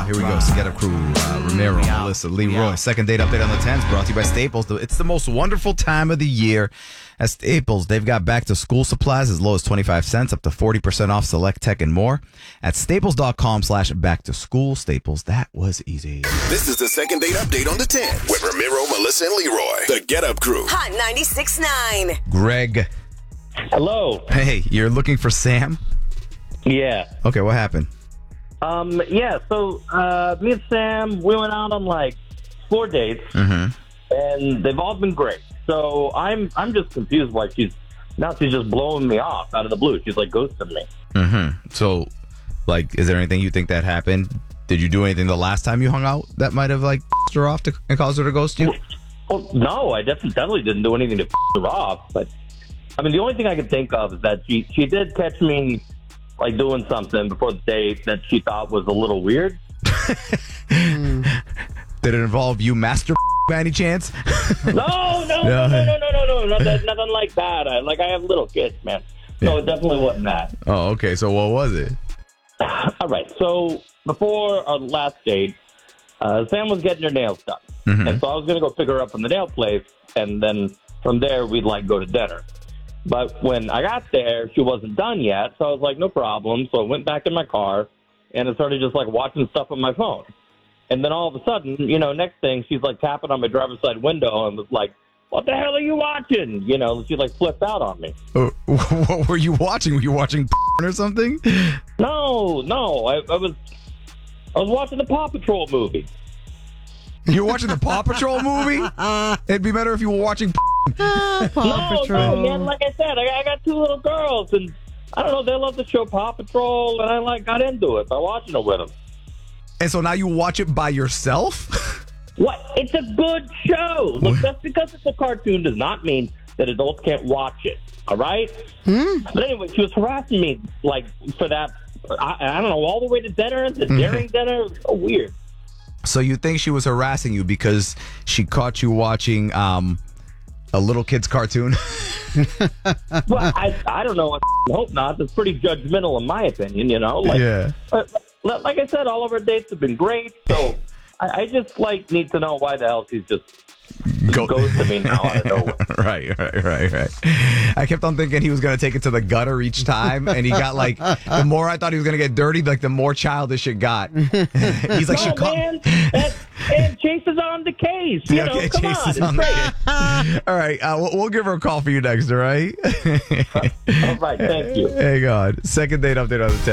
Here we go. Get Up Crew, Ramiro, Melissa, Leroy. Second date update on the 10s brought to you by Staples. It's the most wonderful time of the year at Staples. They've got back to school supplies as low as 25 cents up to 40% off select tech and more at staples.com/back to school. Staples, that was easy. This is the second date update on the 10 with Ramiro, Melissa, and Leroy. The Get Up Crew. Hot 96.9. Greg. Hello. Hey, you're looking for Sam? Yeah. Okay, what happened? So me and Sam, we went out on like 4 dates, and they've all been great. So I'm just confused why she's just blowing me off out of the blue. She's like ghosting me. So, like, is there anything you think that happened? Did you do anything the last time you hung out that might have like her off and caused her to ghost you? Well, no, I definitely didn't do anything to her off. But I mean, the only thing I could think of is that she did catch me like doing something before the date that she thought was a little weird. Did it involve you master by any chance? No, nothing like that. I have little kids, man. So it definitely wasn't that. Oh, okay. So what was it? All right. So before our last date, Sam was getting her nails done. And so I was going to go pick her up from the nail place. And then from there, we'd like go to dinner. But when I got there, she wasn't done yet. So I was like, no problem. So I went back in my car and I started just like watching stuff on my phone. And then all of a sudden, next thing, she's like tapping on my driver's side window and was like, what the hell are you watching? She like flipped out on me. What were you watching? Were you watching or something? No. I was watching the Paw Patrol movie. You're watching the Paw Patrol movie? It'd be better if you were watching Paw Patrol. No, man, like I said, I got 2 little girls, and I don't know, they love the show Paw Patrol, and I got into it by watching it with them. And so now you watch it by yourself? What? It's a good show. Look, just because it's a cartoon does not mean that adults can't watch it. All right? But anyway, she was harassing me like for that. I don't know, all the way to dinner, the daring dinner. It was so weird. So you think she was harassing you because she caught you watching a little kid's cartoon? Well, I don't know. I hope not. That's pretty judgmental in my opinion. Yeah. Like I said, all of our dates have been great. So I just need to know why the hell she's just goes to me now. I know. Right. I kept on thinking he was going to take it to the gutter each time, and he got the more I thought he was going to get dirty, the more childish it got. He's like, man, and Chase is on the case. Come Chase on, is on the case. All right, we'll give her a call for you next. All right. All right, thank you. Hang on. Second date update on the 10.